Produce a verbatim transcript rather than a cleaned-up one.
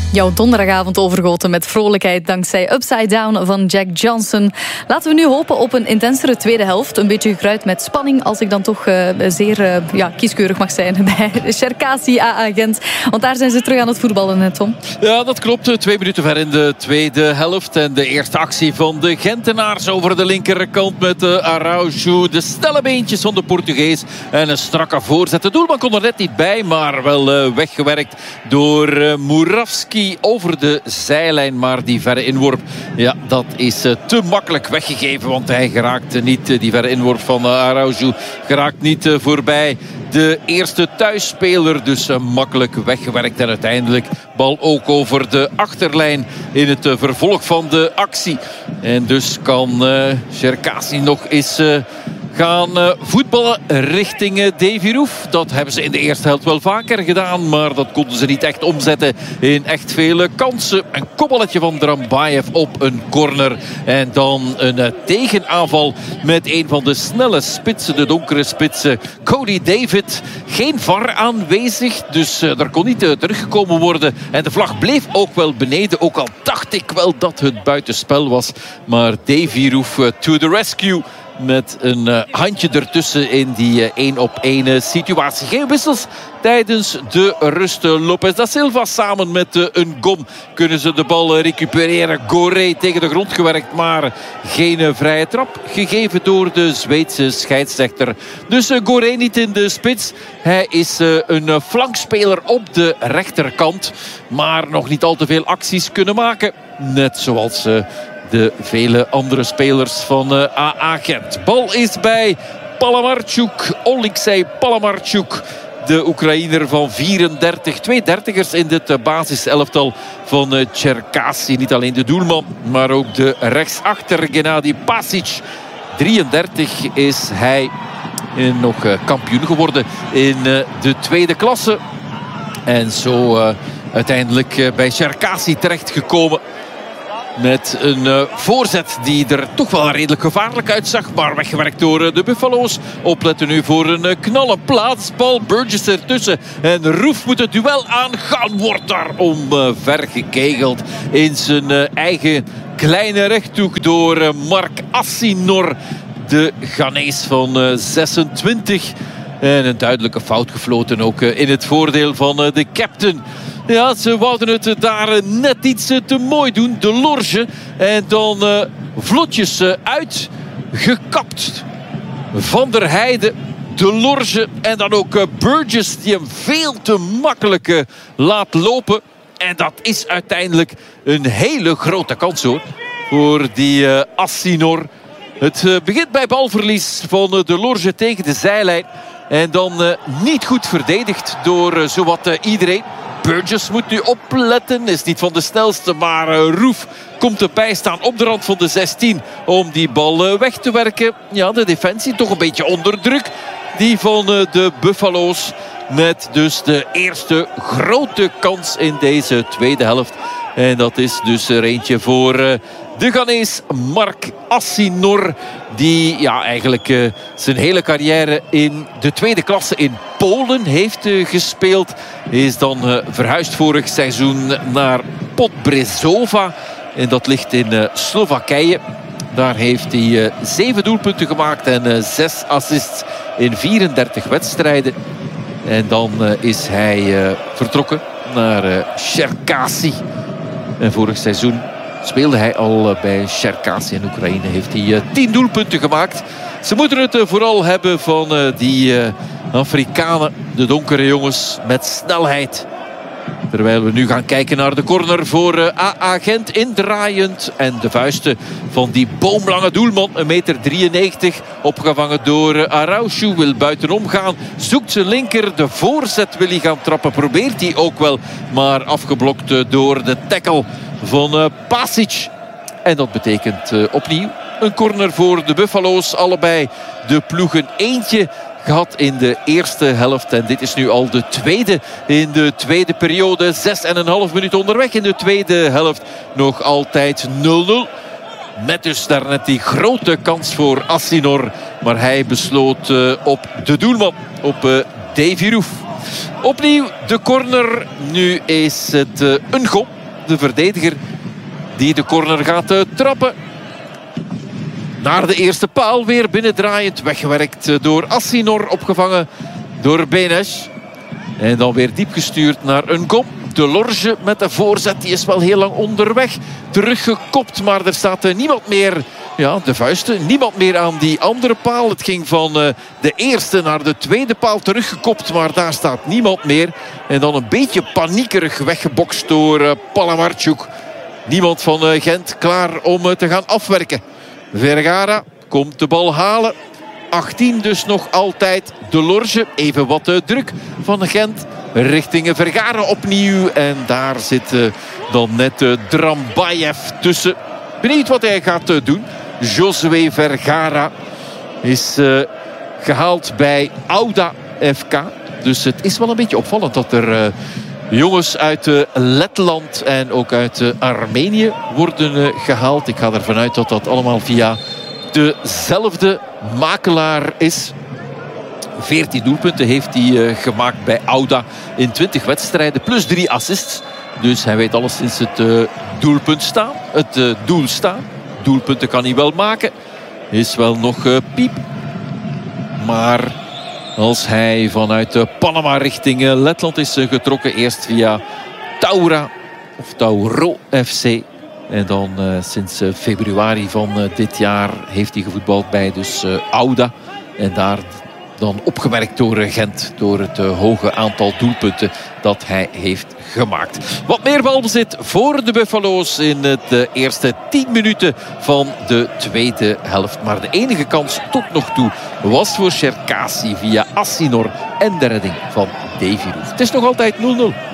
Jouw donderdagavond overgoten met vrolijkheid dankzij Upside Down van Jack Johnson. Laten we nu hopen op een intensere tweede helft. Een beetje gekruid met spanning, als ik dan toch uh, zeer uh, ja, kieskeurig mag zijn bij Cherkassy A A Gent. Want daar zijn ze terug aan het voetballen, hè, Tom? Ja, dat klopt. Twee minuten ver in de tweede helft. En de eerste actie van de Gentenaars over de linkerkant met uh, Araujo. De snelle beentjes van de Portugees. En een strakke voorzet. De doelman kon er net niet bij, maar wel uh, weggewerkt door uh, Murawski over de zijlijn. Maar die verre inworp, ja, dat is uh, te makkelijk weggegeven. Want hij geraakt niet, uh, die verre inworp van uh, Araujo geraakt niet uh, voorbij de eerste thuisspeler. Dus uh, makkelijk weggewerkt. En uiteindelijk bal ook over de achterlijn in het uh, vervolg van de actie. En dus kan uh, Cherkassy nog eens Uh, gaan uh, voetballen richting uh, Davy Roef. Dat hebben ze in de eerste helft wel vaker gedaan, maar dat konden ze niet echt omzetten in echt vele kansen. Een kopballetje van Drambaev op een corner. En dan een uh, tegenaanval met een van de snelle spitsen, de donkere spitsen, Cody David. Geen V A R aanwezig, dus uh, er kon niet uh, teruggekomen worden. En de vlag bleef ook wel beneden, ook al dacht ik wel dat het buitenspel was. Maar Davy Roef uh, to the rescue. Met een uh, handje ertussen in die uh, één op één uh, situatie. Geen wissels tijdens de rust. Lopez da Silva samen met uh, een gom kunnen ze de bal uh, recupereren. Goré tegen de grond gewerkt, maar geen uh, vrije trap gegeven door de Zweedse scheidsrechter. Dus uh, Goré niet in de spits. Hij is uh, een uh, flankspeler op de rechterkant. Maar nog niet al te veel acties kunnen maken. Net zoals Uh, de vele andere spelers van uh, A A Gent. Bal is bij Palamarchuk. Oleksij Palamarchuk. De Oekraïner van vierendertig. Twee dertigers in dit uh, basiselftal van uh, Cherkassy. Niet alleen de doelman, maar ook de rechtsachter Gennady Pasic. drieëndertig is hij uh, nog uh, kampioen geworden in uh, de tweede klasse. En zo uh, uiteindelijk uh, bij Cherkassy terechtgekomen. Met een uh, voorzet die er toch wel redelijk gevaarlijk uitzag. Maar weggewerkt door uh, de Buffalo's. Opletten nu voor een uh, knallen plaatsbal. Burgess ertussen. En Roef moet het duel aangaan. Wordt daarom uh, vergekegeld in zijn uh, eigen kleine rechthoek door uh, Mark Assinor. De Ghanees van uh, zesentwintig. En een duidelijke fout gefloten ook uh, in het voordeel van uh, de captain. Ja, ze wouden het daar net iets te mooi doen. De Lorge. En dan uh, vlotjes uh, uitgekapt. Van der Heijden. De Lorge. En dan ook uh, Burgess die hem veel te makkelijk uh, laat lopen. En dat is uiteindelijk een hele grote kans hoor. Voor die uh, Assinor. Het uh, begint bij balverlies van uh, de Lorge tegen de zijlijn. En dan uh, niet goed verdedigd door uh, zowat uh, iedereen. Burgess moet nu opletten. Is niet van de snelste, maar uh, Roef komt erbij staan op de rand van de zestien. Om die bal uh, weg te werken. Ja, de defensie toch een beetje onder druk. Die van uh, de Buffalo's. Met dus de eerste grote kans in deze tweede helft. En dat is dus er eentje voor uh, de Ghanees Mark Assinor. Die ja, eigenlijk uh, zijn hele carrière in de tweede klasse in Polen heeft uh, gespeeld. Is dan uh, verhuisd vorig seizoen naar Podbrezova. En dat ligt in uh, Slowakije. Daar heeft hij uh, zeven doelpunten gemaakt en uh, zes assists in vierendertig wedstrijden. En dan uh, is hij uh, vertrokken naar uh, Cherkassy. En vorig seizoen speelde hij al uh, bij Cherkassy in Oekraïne. Heeft hij uh, tien doelpunten gemaakt. Ze moeten het uh, vooral hebben van uh, die uh, Afrikanen. De donkere jongens met snelheid. Terwijl we nu gaan kijken naar de corner voor uh, A A Gent. Indraaiend. En de vuisten van die boomlange doelman. een meter drieënnegentig. Opgevangen door uh, Araujo. Wil buitenom gaan. Zoekt zijn linker. De voorzet wil hij gaan trappen. Probeert hij ook wel. Maar afgeblokt uh, door de tackle van uh, Pasic. En dat betekent uh, opnieuw een corner voor de Buffalo's. Allebei de ploegen eentje gehad in de eerste helft. En dit is nu al de tweede in de tweede periode. Zes en een half minuut onderweg in de tweede helft. Nog altijd nul nul. Met dus daarnet die grote kans voor Assinor. Maar hij besloot uh, op de doelman. Op uh, Davy Roef. Opnieuw de corner. Nu is het uh, een gom. de verdediger die de corner gaat uh, trappen. Naar de eerste paal weer binnendraaiend. Weggewerkt door Assinor. Opgevangen door Benes. En dan weer diep gestuurd naar Ngom. De Lorge met de voorzet. Die is wel heel lang onderweg. Teruggekopt. Maar er staat niemand meer. Ja, de vuisten. Niemand meer aan die andere paal. Het ging van de eerste naar de tweede paal teruggekopt. Maar daar staat niemand meer. En dan een beetje paniekerig weggebokst door Palamarchuk. Niemand van Gent klaar om te gaan afwerken. Vergara komt de bal halen. achttien dus nog altijd. De Lorge. Even wat uh, druk van Gent. Richting Vergara opnieuw. En daar zit uh, dan net uh, Drambayev tussen. Benieuwd wat hij gaat uh, doen. Josué Vergara is uh, gehaald bij Auda F K. Dus het is wel een beetje opvallend dat er uh, jongens uit uh, Letland en ook uit uh, Armenië worden uh, gehaald. Ik ga ervan uit dat dat allemaal via dezelfde makelaar is. veertien doelpunten heeft hij uh, gemaakt bij Auda in twintig wedstrijden. Plus drie assists. Dus hij weet alleszins het uh, doelpunt staan. Het uh, doel staan. Doelpunten kan hij wel maken. Is wel nog uh, piep. Maar als hij vanuit uh, Panama richting uh, Letland is uh, getrokken. Eerst via Taura of Tauro F C. En dan uh, sinds uh, februari van uh, dit jaar heeft hij gevoetbald bij dus uh, Auda. En daar dan opgemerkt door uh, Gent. Door het uh, hoge aantal doelpunten dat hij heeft gemaakt. Wat meer balbezit voor de Buffalo's in uh, de eerste tien minuten van de tweede helft. Maar de enige kans tot nog toe was voor Cherkassy via Assinor en de redding van Davy Roef. Het is nog altijd nul nul.